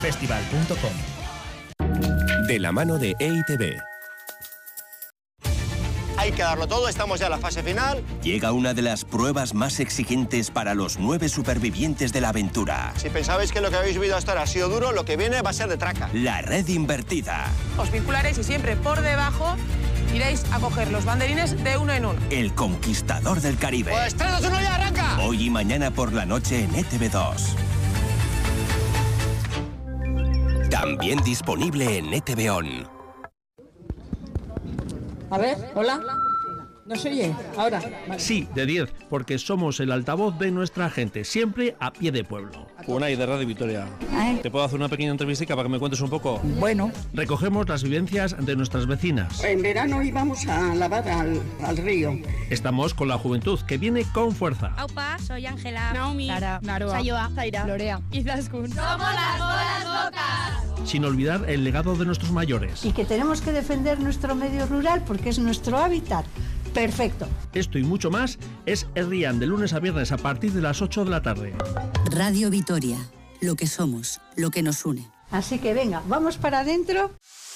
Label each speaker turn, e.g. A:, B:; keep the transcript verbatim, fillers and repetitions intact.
A: festival punto com.
B: De la mano de E I T V.
C: Hay que darlo todo, estamos ya en la fase final.
B: Llega una de las pruebas más exigentes para los nueve supervivientes de la aventura.
C: Si pensabais que lo que habéis vivido hasta ahora ha sido duro, lo que viene va a ser de traca.
B: La red invertida.
D: Os vincularéis y siempre por debajo iréis a coger los banderines de uno en uno.
B: El conquistador del Caribe.
C: Pues tres, dos, uno y arranca.
B: Hoy y mañana por la noche en E T V dos. También disponible en E T V On.
E: A ver, hola. ¿No se oye? Ahora. Vale.
F: Sí, de diez, porque somos el altavoz de nuestra gente, siempre a pie de pueblo.
G: Unai, de Radio Vitoria. ¿Eh? ¿Te puedo hacer una pequeña entrevista para que me cuentes un poco?
E: Bueno.
F: Recogemos las vivencias de nuestras vecinas.
E: En verano íbamos a lavar al, al río.
F: Estamos con la juventud, que viene con fuerza.
H: Aupa, soy Ángela,
I: Naomi,
H: Sara,
I: Naroa,
H: Sayoa,
I: Zaira,
H: Lorea,
I: Izaskun.
H: ¡Somos las bolas locas!
F: Sin olvidar el legado de nuestros mayores.
J: Y que tenemos que defender nuestro medio rural porque es nuestro hábitat. Perfecto.
F: Esto y mucho más es Herrián, de lunes a viernes a partir de las ocho de la tarde.
K: Radio Vitoria, lo que somos, lo que nos une.
J: Así que venga, vamos para adentro.